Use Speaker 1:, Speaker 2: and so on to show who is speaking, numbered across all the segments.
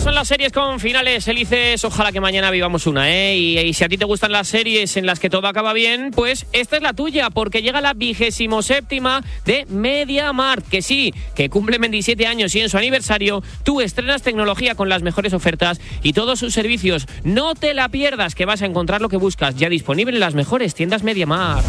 Speaker 1: gustan las series con finales felices, ojalá que mañana vivamos una, ¿eh? Y si a ti te gustan las series en las que todo acaba bien, pues esta es la tuya, porque llega la 27ª de MediaMarkt, que sí, que cumple 27 años y en su aniversario tú estrenas tecnología con las mejores ofertas y todos sus servicios. No te la pierdas, que vas a encontrar lo que buscas, ya disponible en las mejores tiendas MediaMarkt.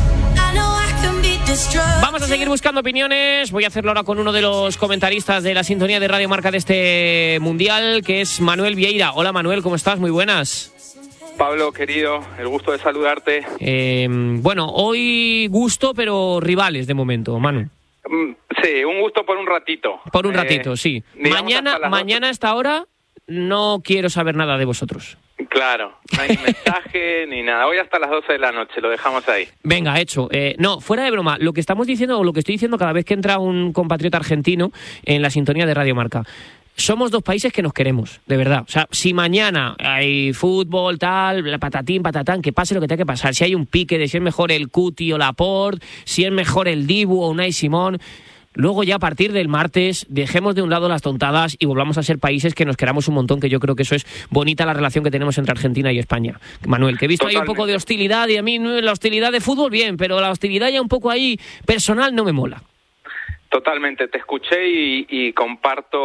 Speaker 1: Vamos a seguir buscando opiniones. Voy a hacerlo ahora con uno de los comentaristas de la sintonía de Radio Marca de este Mundial, que es Manuel Vieira. Hola Manuel, ¿cómo estás? Muy buenas.
Speaker 2: Pablo, querido, el gusto de saludarte.
Speaker 1: Bueno, hoy gusto, pero rivales de momento, Manu.
Speaker 2: Sí, un gusto por un ratito.
Speaker 1: Por un ratito, sí. Mañana a esta hora no quiero saber nada de vosotros.
Speaker 2: Claro, no hay ni mensaje ni nada. Hoy hasta las 12 de la noche, lo dejamos ahí.
Speaker 1: Venga, hecho. No, fuera de broma, lo que estamos diciendo o lo que estoy diciendo cada vez que entra un compatriota argentino en la sintonía de Radio Marca, somos dos países que nos queremos, de verdad. O sea, si mañana hay fútbol, tal, patatín, patatán, que pase lo que tenga que pasar. Si hay un pique de si es mejor el Cuti o Laporte, si es mejor el Dibu o Unai Simón... Luego ya a partir del martes dejemos de un lado las tontadas y volvamos a ser países que nos queramos un montón, que yo creo que eso es bonita la relación que tenemos entre Argentina y España. Manuel, que he visto ahí un poco de hostilidad y a mí la hostilidad de fútbol bien, pero la hostilidad ya un poco ahí personal no me mola.
Speaker 2: Totalmente, te escuché y comparto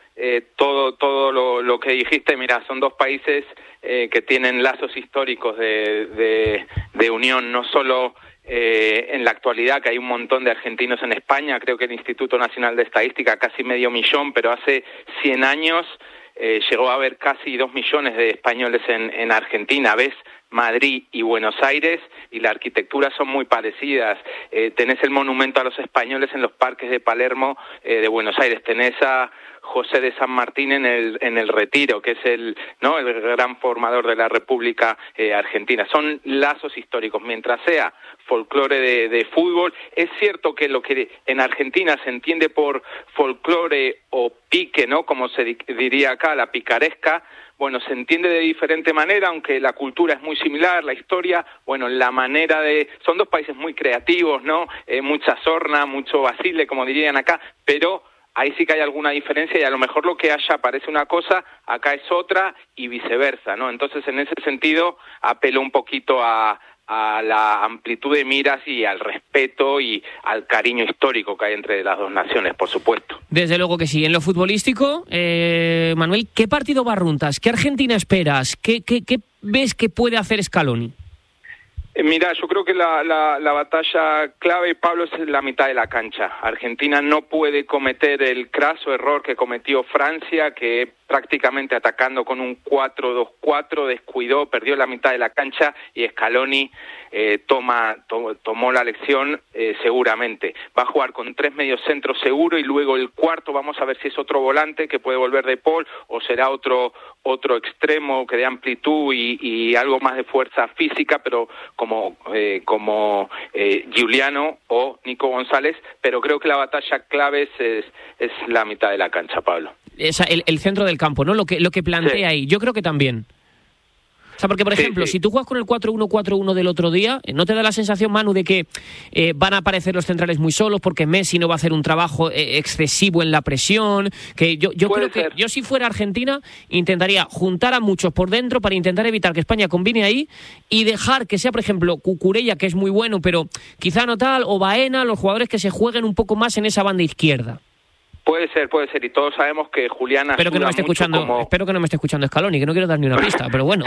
Speaker 2: todo lo que dijiste. Mira, son dos países que tienen lazos históricos de unión, no solo... en la actualidad, que hay un montón de argentinos en España, creo que el Instituto Nacional de Estadística casi 500.000, pero hace 100 años llegó a haber casi 2 millones de españoles en Argentina. ¿Ves? Madrid y Buenos Aires, y la arquitectura son muy parecidas. Tenés el monumento a los españoles en los parques de Palermo, de Buenos Aires. Tenés a José de San Martín en el Retiro, que es el gran formador de la República Argentina. Son lazos históricos. Mientras sea folclore de fútbol, es cierto que lo que en Argentina se entiende por folclore o pique, ¿no?, como se diría acá, la picaresca, bueno, se entiende de diferente manera, aunque la cultura es muy similar, la historia, bueno, la manera de... Son dos países muy creativos, ¿no? Mucha sorna, mucho vacile, como dirían acá, pero ahí sí que hay alguna diferencia y a lo mejor lo que allá parece una cosa, acá es otra y viceversa, ¿no? Entonces, en ese sentido, apelo un poquito a la amplitud de miras y al respeto y al cariño histórico que hay entre las dos naciones, por supuesto.
Speaker 1: Desde luego que sí. En lo futbolístico, Manuel, ¿qué partido barruntas? ¿Qué Argentina esperas? ¿Qué ves que puede hacer Scaloni?
Speaker 2: Mira, yo creo que la batalla clave, Pablo, es la mitad de la cancha. Argentina no puede cometer el craso error que cometió Francia, que prácticamente atacando con un 4-2-4 descuidó, perdió la mitad de la cancha y Scaloni tomó la lección seguramente. Va a jugar con 3 mediocentros seguro y luego el cuarto vamos a ver si es otro volante que puede volver de Paul o será otro extremo que dé amplitud y algo más de fuerza física, pero como Giuliano o Nico González, pero creo que la batalla clave es la mitad de la cancha, Pablo. El
Speaker 1: centro del campo, ¿no? Lo que plantea sí. Ahí. Yo creo que también. O sea, porque, por ejemplo, si tú juegas con el 4-1-4-1 del otro día, ¿no te da la sensación, Manu, de que van a aparecer los centrales muy solos porque Messi no va a hacer un trabajo excesivo en la presión? Que yo creo que yo, si fuera Argentina, intentaría juntar a muchos por dentro para intentar evitar que España combine ahí y dejar que sea, por ejemplo, Cucurella, que es muy bueno, pero quizá no tal, o Baena, los jugadores que se jueguen un poco más en esa banda izquierda.
Speaker 2: Puede ser, y todos sabemos que Julián
Speaker 1: Espero que no me esté escuchando Scaloni, que no quiero dar ni una pista, pero bueno.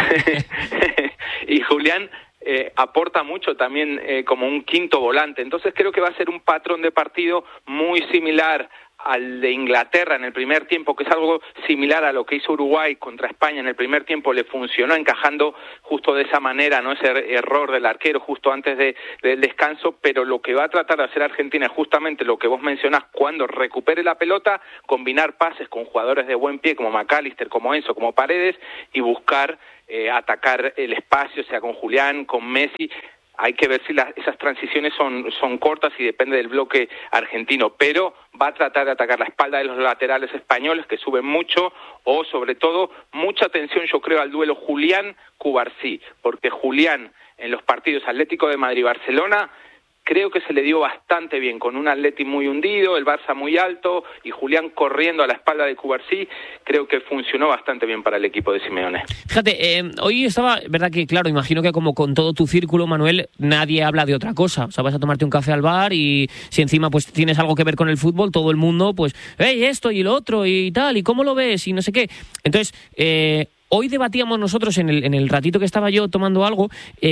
Speaker 2: Y Julián aporta mucho también como un quinto volante, entonces creo que va a ser un patrón de partido muy similar al de Inglaterra en el primer tiempo, que es algo similar a lo que hizo Uruguay contra España en el primer tiempo. Le funcionó encajando justo de esa manera, no ese error del arquero justo antes del descanso, pero lo que va a tratar de hacer Argentina es justamente lo que vos mencionás: cuando recupere la pelota, combinar pases con jugadores de buen pie como McAllister, como Enzo, como Paredes, y buscar atacar el espacio, sea con Julián, con Messi. Hay que ver si esas transiciones son cortas y depende del bloque argentino, pero va a tratar de atacar la espalda de los laterales españoles, que suben mucho, o sobre todo mucha atención, yo creo, al duelo Julián-Cubarsí, porque Julián en los partidos Atlético de Madrid-Barcelona creo que se le dio bastante bien, con un Atleti muy hundido, el Barça muy alto y Julián corriendo a la espalda de Cubarsí. Creo que funcionó bastante bien para el equipo de Simeone.
Speaker 1: Fíjate, hoy estaba, verdad que claro, imagino que como con todo tu círculo, Manuel, nadie habla de otra cosa. O sea, vas a tomarte un café al bar y si encima pues tienes algo que ver con el fútbol, todo el mundo pues, esto y lo otro y tal, y cómo lo ves y no sé qué. Entonces, hoy debatíamos nosotros en el ratito que estaba yo tomando algo,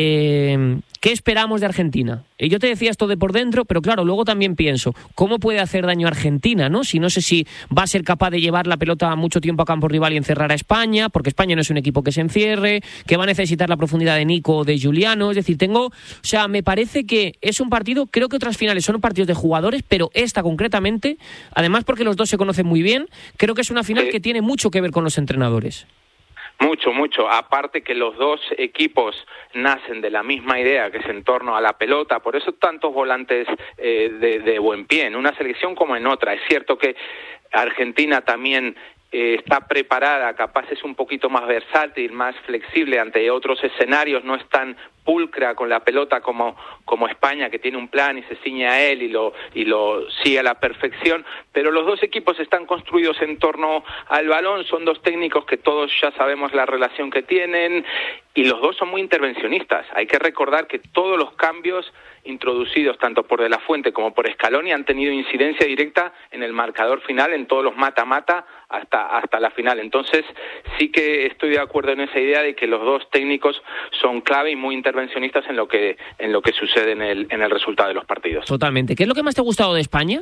Speaker 1: ¿qué esperamos de Argentina? Yo te decía esto de por dentro, pero claro, luego también pienso, ¿cómo puede hacer daño a Argentina, no? Si no sé si va a ser capaz de llevar la pelota mucho tiempo a campo rival y encerrar a España, porque España no es un equipo que se encierre, que va a necesitar la profundidad de Nico o de Giuliano, es decir, me parece que es un partido, creo que otras finales son partidos de jugadores, pero esta concretamente, además porque los dos se conocen muy bien, creo que es una final que tiene mucho que ver con los entrenadores.
Speaker 2: Mucho. Aparte que los dos equipos nacen de la misma idea, que es en torno a la pelota. Por eso tantos volantes de buen pie, en una selección como en otra. Es cierto que Argentina también está preparada, capaz es un poquito más versátil, más flexible ante otros escenarios, no es tan pulcra con la pelota como España, que tiene un plan y se ciñe a él y lo sigue a la perfección, pero los dos equipos están construidos en torno al balón, son dos técnicos que todos ya sabemos la relación que tienen y los dos son muy intervencionistas. Hay que recordar que todos los cambios introducidos tanto por De la Fuente como por Scaloni han tenido incidencia directa en el marcador final, en todos los mata-mata hasta la final. Entonces sí que estoy de acuerdo en esa idea de que los dos técnicos son clave y muy intervencionistas en lo que sucede en el resultado de los partidos.
Speaker 1: Totalmente. ¿Qué es lo que más te ha gustado de España?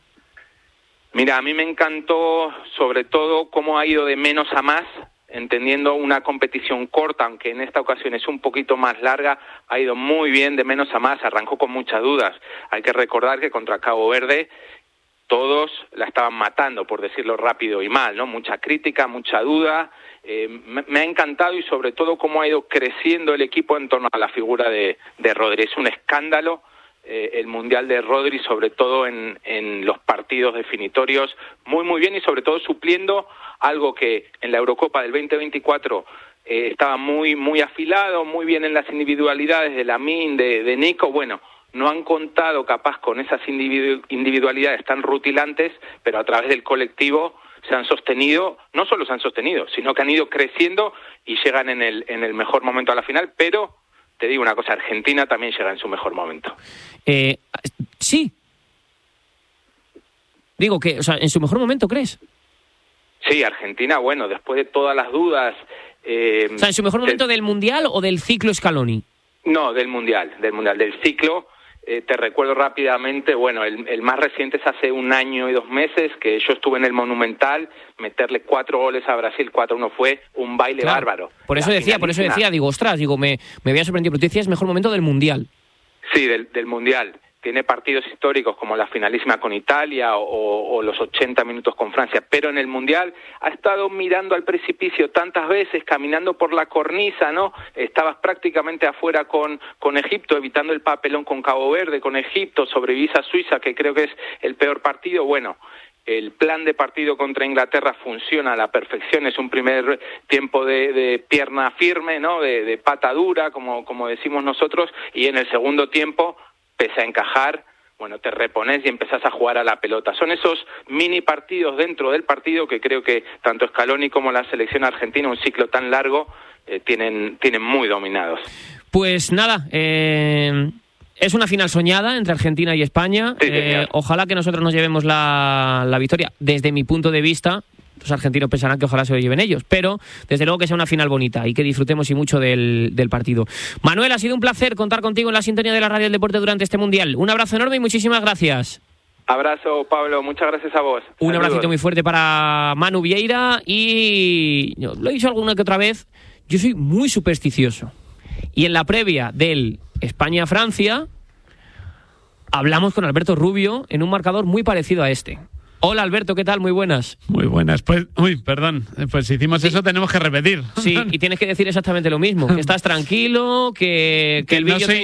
Speaker 2: Mira, a mí me encantó sobre todo cómo ha ido de menos a más, entendiendo una competición corta, aunque en esta ocasión es un poquito más larga, ha ido muy bien de menos a más, arrancó con muchas dudas. Hay que recordar que contra Cabo Verde todos la estaban matando, por decirlo rápido y mal, ¿no? Mucha crítica, mucha duda. Me ha encantado y sobre todo cómo ha ido creciendo el equipo en torno a la figura de Rodri. Es un escándalo el Mundial de Rodri, sobre todo en los partidos definitorios, muy bien y sobre todo supliendo algo que en la Eurocopa del 2024 estaba muy afilado, muy bien en las individualidades de Lamine, de Nico. Bueno, no han contado capaz con esas individualidades tan rutilantes, pero a través del colectivo se han sostenido, no solo se han sostenido, sino que han ido creciendo y llegan en el mejor momento a la final, pero te digo una cosa, Argentina también llega en su mejor momento.
Speaker 1: Sí. Digo que, o sea, ¿en su mejor momento crees?
Speaker 2: Sí, Argentina, bueno, después de todas las dudas...
Speaker 1: o sea, ¿en su mejor momento del Mundial o del ciclo Scaloni?
Speaker 2: No, del Mundial, del ciclo. Te recuerdo rápidamente, bueno, el más reciente es hace 1 año y 2 meses, que yo estuve en el Monumental, meterle 4 goles a Brasil, 4-1 fue un baile bárbaro. Por eso decía,
Speaker 1: digo, ostras, me había sorprendido, pero tú decías mejor momento del Mundial.
Speaker 2: Sí, del Mundial. Tiene partidos históricos como la finalísima con Italia o los 80 minutos con Francia, pero en el Mundial ha estado mirando al precipicio tantas veces, caminando por la cornisa, ¿no? Estabas prácticamente afuera con Egipto, evitando el papelón con Cabo Verde, con Egipto, sobrevisa Suiza, que creo que es el peor partido. Bueno, el plan de partido contra Inglaterra funciona a la perfección, es un primer tiempo de pierna firme, ¿no? De pata dura, como decimos nosotros, y en el segundo tiempo, pese a encajar, bueno, te repones y empezás a jugar a la pelota. Son esos mini partidos dentro del partido que creo que tanto Scaloni como la selección argentina, un ciclo tan largo, tienen muy dominados.
Speaker 1: Pues nada, es una final soñada entre Argentina y España.
Speaker 2: Sí,
Speaker 1: ojalá que nosotros nos llevemos la victoria. Desde mi punto de vista, los argentinos pensarán que ojalá se lo lleven ellos, pero desde luego que sea una final bonita y que disfrutemos y mucho del partido. Manuel, ha sido un placer contar contigo en la sintonía de la Radio del Deporte durante este Mundial. Un abrazo enorme y muchísimas gracias.
Speaker 2: Abrazo, Pablo, muchas gracias a vos.
Speaker 1: Un abracito muy fuerte para Manu Vieira y lo he dicho alguna que otra vez, yo soy muy supersticioso. Y en la previa del España-Francia hablamos con Alberto Rubio en un marcador muy parecido a este. Hola Alberto, ¿qué tal? Muy buenas.
Speaker 3: Muy buenas. Pues, perdón. Pues si hicimos eso tenemos que repetir.
Speaker 1: Sí, y tienes que decir exactamente lo mismo. Que estás tranquilo, que el vídeo...